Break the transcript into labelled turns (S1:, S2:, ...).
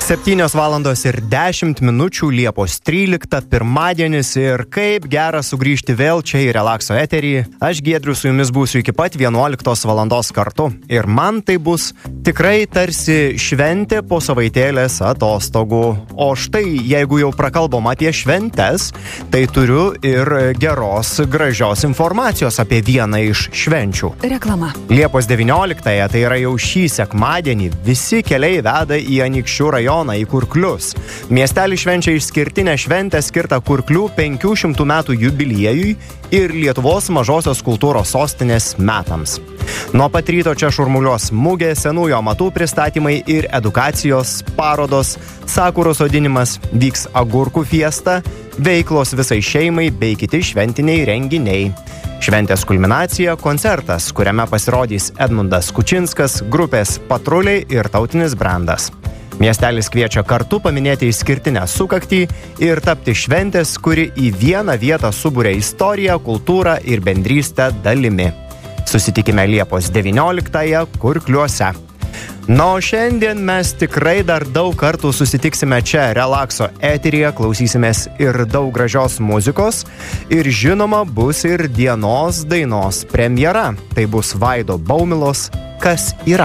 S1: 7:10 Liepos 13, pirmadienis ir kaip gera sugrįžti vėl čia į Relakso eterį. Aš Giedrius su jumis būsiu iki pat 11 valandos kartu ir man tai bus tikrai tarsi šventė po savaitėlės atostogų. O štai, jeigu jau prakalbom apie šventes, tai turiu ir geros, gražios informacijos apie vieną iš švenčių.
S2: Reklama.
S1: Liepos 19, tai yra jau šį sekmadienį, visi keliai veda į Anykščių rajoną, į Kurklius. Miestelis švenčia išskirtinę šventę skirtą Kurklių 500 metų jubiliejui ir Lietuvos mažosios kultūros sostinės metams. Nuo pat ryto čia šurmuliuos mugė, senųjų amatų pristatymai ir edukacijos, parodos, sakurų sodinimas, vyks agurkų fiesta, veiklos visai šeimai bei kiti šventiniai renginiai. Šventės kulminacija – koncertas, kuriame pasirodys Edmundas Kučinskas, grupės Patruliai ir tautinis brandas. Miestelis kviečia kartu paminėti išskirtinę sukaktį ir tapti šventės, kuri į vieną vietą suburia istoriją, kultūrą ir bendrystę dalimi. Susitikime Liepos 19 Kurkliuose. Na, o šiandien mes tikrai dar daug kartų susitiksime čia Relakso eteryje, klausysimės ir daug gražios muzikos ir žinoma bus ir dienos dainos premjera. Tai bus Vaido Baumilos Kas yra.